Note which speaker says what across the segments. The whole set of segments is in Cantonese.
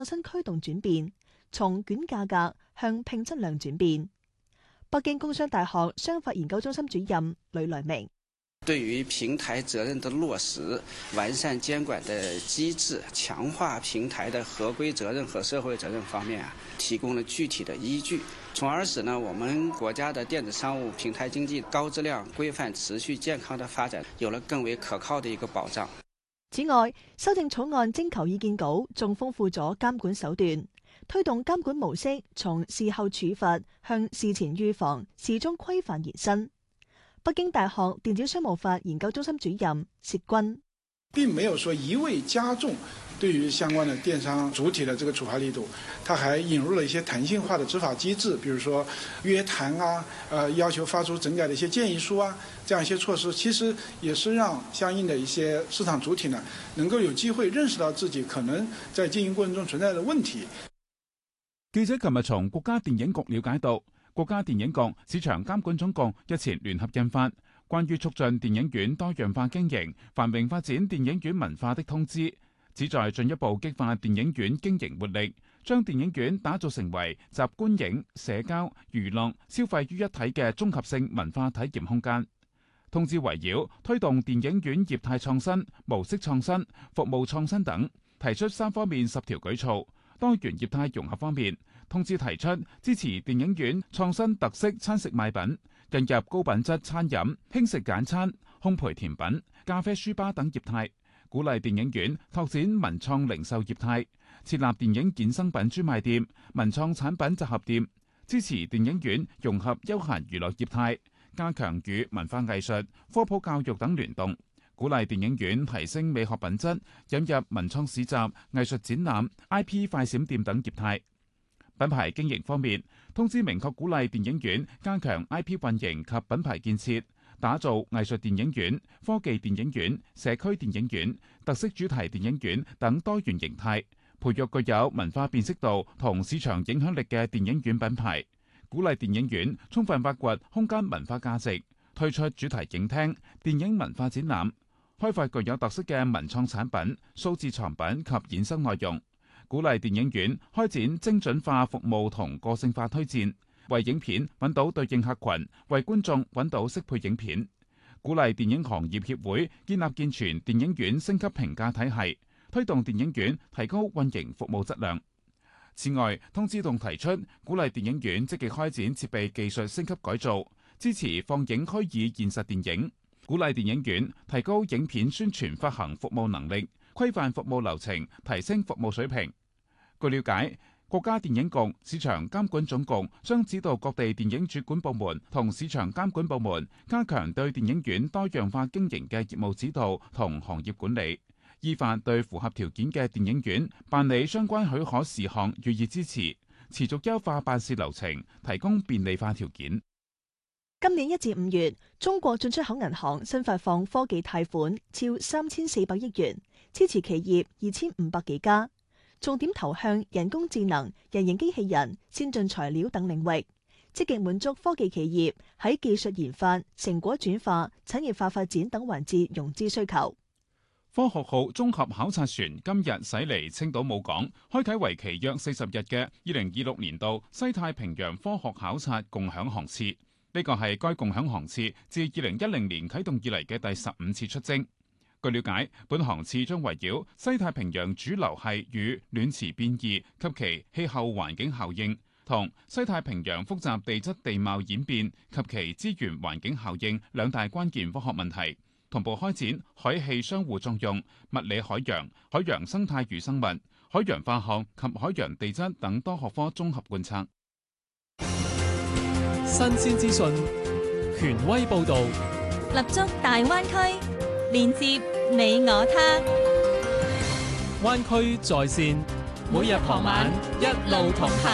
Speaker 1: 新驅動轉變，從捲價格向拼質量轉變。北京工商大學商法研究中心主任呂來明：
Speaker 2: 對於平台責任的落實、完善監管的機制、強化平台的合規責任和社會責任方面提供了具體的依據，從而使我們國家的電子商務平台經濟高質量、規範、持續健康的發展有了更為可靠的一個保障。
Speaker 1: 此外，修正草案徵求意見稿仲豐富咗監管手段，推動監管模式從事後處罰向事前預防、事中規範延伸。北京大學電子商務法研究中心主任薛軍：
Speaker 3: 並沒有說一味加重對於相關的電商主體的這個處罰力度，它還引入了一些彈性化的執法機制，比如說約談啊，要求發出整改的一些建議書啊，這樣一些措施，其實也是讓相應的一些市場主體呢，能夠有機會認識到自己可能在經營過程中存在的問題。
Speaker 4: 記者琴日從國家電影局了解到，國家電影局市場監管總局日前聯合印發關於促進電影院多樣化經營、繁榮發展電影院文化的通知，旨在進一步激發電影院經營活力，將電影院打造成為集觀影、社交、娛樂、消費於一體嘅綜合性文化體驗空間。通知圍繞推動電影院業態創新、模式創新、服務創新等，提出3方面10條舉措。多元業態融合方面，通知提出支持電影院創新特色餐食賣品，引入高品質餐飲、輕食簡餐、烘焙甜品、咖啡書吧等業態，鼓勵電影院拓展文創零售業態，設立電影衍生品專賣店、文創產品集合店，支持電影院融合休閒娛樂業態，加強與文化藝術、科普教育等聯動，鼓勵電影院提升美學品質，引入文創市集、藝術展覽、IP 快閃店等業態。品牌經營方面，通知明確鼓勵電影院加強 IP 運營及品牌建設，打造藝術電影院、科技電影院、社區電影院、特色主題電影院等多元形態，培育具有文化辨識度同市場影響力嘅電影院品牌，鼓勵電影院充分挖掘空間文化價值，推出主題影廳、電影文化展覽，開發具有特色嘅文創產品、數字藏品及衍生內容，鼓勵電影院開展精準化服務同個性化推薦，為影片揾到對應客群，為觀眾揾到適配影片。鼓勵電影行業協會建立健全電影院升級評價體系，推動電影院提高運營服務質量。此外，通知仲提出鼓勵電影院積極開展設備技術升級改造，支持放映虛擬現實電影，鼓勵電影院提高影片宣傳發行服務能力，規範服務流程，提升服務水平。據了解，國家電影局市場監管總局將指導各地電影主管部門同市場監管部門，加強對電影院多樣化經營嘅業務指導同行業管理，依法對符合條件嘅電影院辦理相關許可事項予以支持，持續優化辦事流程，提供便利化條件。
Speaker 1: 今年1至5月，中國進出口銀行新發放科技貸款超3400億元，支持企業2500幾家，重點投向人工智能、人形機器人、先進材料等領域，積極滿足科技企業喺技術研發、成果轉化、產業化發展等環節融資需求。
Speaker 4: 科學號綜合考察船今日駛離青島母港，開啟為期約40日嘅2026年度西太平洋科學考察共享航次。呢個係該共享航次自2010年啟動以嚟嘅第15次出征。據了解，本航次將圍繞西太平洋主流系與暖池變異及其氣候環境效應，同西太平洋複雜地質地貌演變及其資源環境效應兩大關鍵科學問題，同步開展海氣相互作用、物理海洋、海洋生態與生物、海洋化學及海洋地質等多學科綜合觀察。
Speaker 5: 新鮮資訊，權威報導，
Speaker 6: 立足大灣區，連接你我他。
Speaker 5: 灣區在線，每日傍晚一路同行。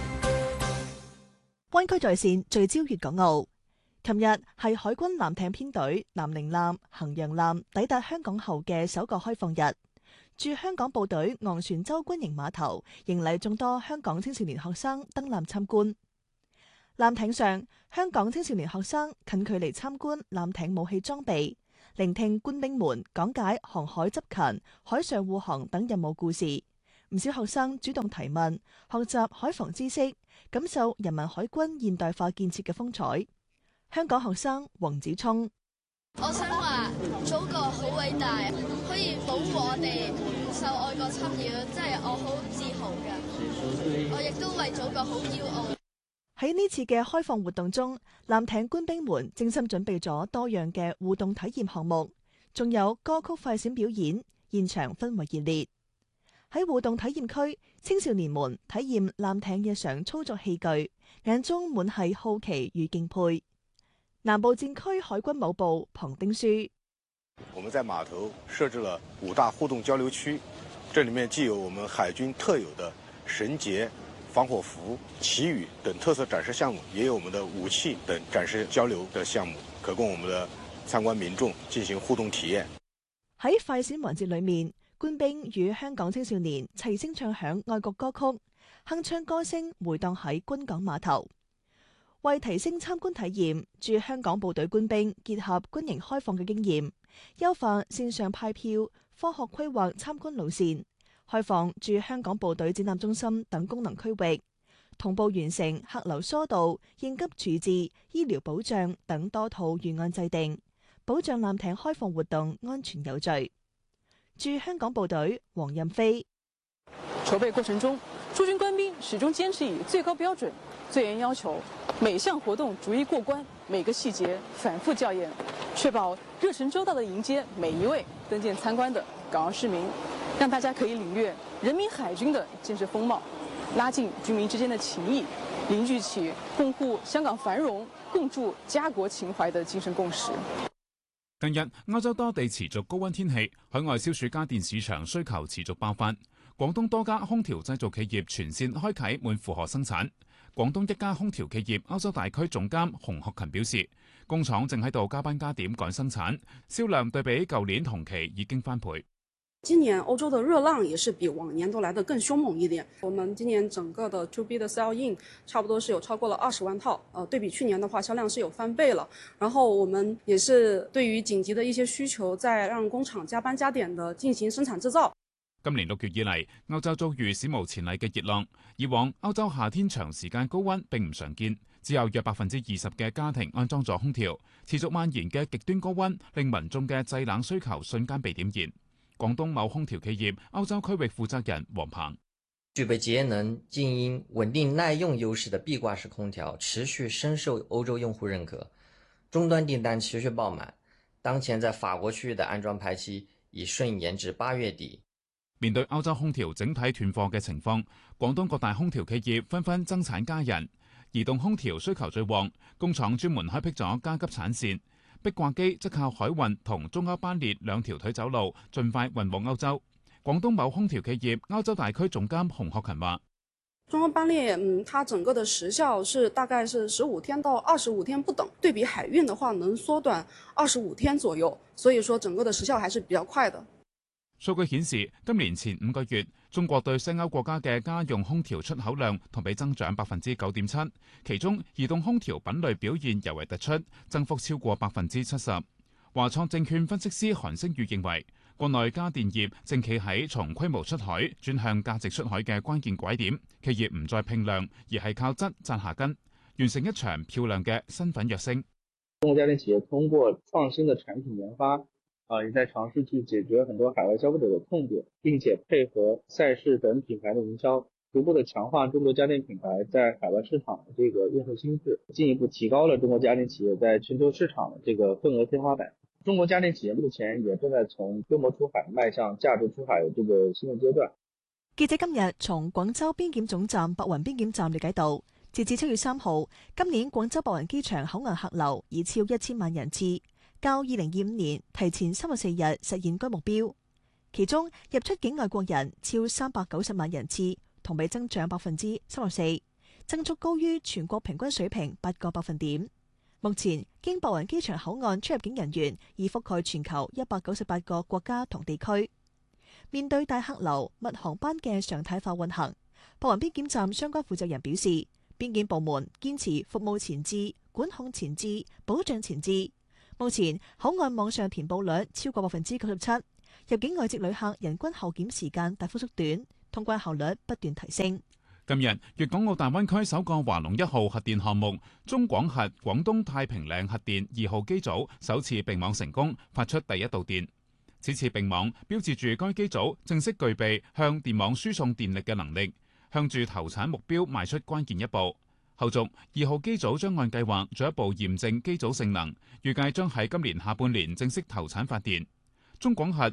Speaker 1: 灣區在線聚焦粵港澳。琴日係海軍艦艇編隊南寧艦、衡陽艦抵達香港後嘅首個開放日，駐香港部隊昂船洲軍營碼頭迎嚟眾多香港青少年學生登艦參觀。艦艇上，香港青少年學生近距離參觀艦艇武器裝備，聆聽官兵們講解航海執勤、海上護航等任務故事。 唔少學生主動提問，學習海防知識，感受人民海軍現代化建設嘅風采。香港學生黃子聰：
Speaker 7: 我想話祖國好偉大，可以保護我哋唔受外國侵擾，真係我好自豪㗎。我亦都為祖國好驕傲。
Speaker 1: 喺呢次嘅開放活動中，艦艇官兵們精心準備咗多樣嘅互動體驗項目，仲有歌曲快閃表演，現場氛圍熱烈。喺互動體驗區，青少年們體驗艦艇日常操作器具，眼中滿係好奇與敬佩。南部戰區海軍某部龐丁書：
Speaker 8: 我們在碼頭設置了5大互動交流區，這裡面既有我們海軍特有的繩結、防火服、旗語等特色展示項目，也有我們的武器等展示交流的項目，可供我們的參觀民眾進行互動體驗。
Speaker 1: 喺快閃環節裏面，官兵與香港青少年齊聲唱響愛國歌曲，鏗鏘歌聲回盪喺軍港碼頭。為提升參觀體驗，駐香港部隊官兵結合軍營開放嘅經驗，優化線上派票、科學規劃參觀路線，開放駐香港部隊展覽中心等功能區域，同步完成客流疏導、應急處置、醫療保障等多套預案制定，保障艦艇開放活動安全有序。駐香港部隊黃任飛：
Speaker 9: 籌備過程中，駐軍官兵始終堅持以最高標準、最嚴要求，每項活動逐一過關，每個細節反覆校驗，確保熱忱周到地迎接每一位登艦參觀的港澳市民，讓大家可以領略人民海軍的建設風貌，拉近軍民之間的情誼，凝聚起共護香港繁榮、共築家國情懷的精神共識。
Speaker 4: 近日，歐洲多地持續高溫天氣，海外消暑家電市場需求持續爆發。廣東多家空調製造企業全線開啟滿負荷生產。廣東一家空調企業歐洲大區總監洪學勤表示，工廠正喺度加班加點趕生產，銷量對比舊年同期已經翻倍。
Speaker 10: 今年歐洲的熱浪也是比往年都來得更兇猛一點。我們今年整個的 To B 的 sell in 差不多是有超過了20萬套，對比去年的話銷量是有翻倍了。然後我們也是對於緊急的一些需求，在讓工廠加班加點的進行生產製造。
Speaker 4: 今年6月以嚟，歐洲遭遇史無前例嘅熱浪。以往歐洲夏天長時間高溫並唔常見，只有約20%嘅家庭安裝咗空調。持續蔓延嘅極端高溫令民眾嘅製冷需求瞬間被點燃。廣東某空調企業歐洲區域負責人黃鵬：
Speaker 11: 具備節能、靜音、穩定耐用優勢的壁掛式空調持續深受歐洲用戶認可，終端訂單持續爆滿。當前在法國區域的安裝排期已順延至8月底。
Speaker 4: 面對歐洲空調整體斷貨嘅情況，廣東各大空調企業紛紛增產加人。移動空調需求最旺，工廠專門開闢咗加急產線。壁掛機則靠海運同中歐班列兩條腿走路，盡快運往歐洲。廣東某空調企業歐洲大區總監洪學勤話：
Speaker 10: 中歐班列，它整個的時效是大概是15天到25天不等，對比海運的話能縮短25天左右，所以說整個的時效還是比較快的。
Speaker 4: 數據顯示，今年前5個月，中國對西歐國家嘅家用空調出口量同比增長9.7%，其中移動空調品類表現尤為突出，增幅超過70%。華創證券分析師韓星宇認為，國內家電業正企喺從規模出海轉向價值出海嘅關鍵拐點，企業唔再拼量，而係靠質紮下根，完成一場漂亮嘅身份躍升。
Speaker 12: 中國家電企業通過創新的產品研發，也在嘗試去解決很多海外消費者的痛點，並且配合賽事等品牌的營銷，逐步的強化中國家電品牌在海外市場的這個用戶心智，進一步提高了中國家電企業在全球市場的這個份額天花板。中國家電企業目前也正在從規模出海邁向價值出海的這個新的階段。
Speaker 1: 記者今日從廣州邊檢總站白雲邊檢站了解到，截至7月3號，今年廣州白雲機場口岸客流已超1000萬人次，較2025年提前34日實現該目標。其中入出境外國人超390萬人次，同比增長34%，增速高於全國平均水平8個百分點。目前經白雲機場口岸出入境人員已覆蓋全球198個國家同地區。面對大客流、密航班嘅常態化運行，白雲邊檢站相關負責人表示，邊檢部門堅持服務前置、管控前置、保障前置。目前口岸網上填報率超過97%，入境外籍旅客人均候檢時間大幅縮短， 通關效率不斷提升。
Speaker 4: 今日，粵港澳大灣區首個華龍1號核電項目中廣核廣東太平嶺核電2號機組首次並網成功，發出第一道電。此次並網標誌住該機組正式具備向電網輸送電力嘅能力，向住投產目標邁出關鍵一步。後續2號機組將按計劃進一步驗證機組性能，預計將喺今年下半年正式投產發電。中廣核